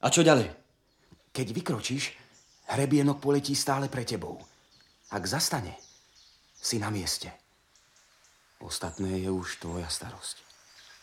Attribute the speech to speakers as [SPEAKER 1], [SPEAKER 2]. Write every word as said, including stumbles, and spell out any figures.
[SPEAKER 1] A čo ďalej?
[SPEAKER 2] Keď vykročíš, hrebienok poletí stále pre tebou. Ak zastane, si na mieste. Ostatné je už tvoja starosť.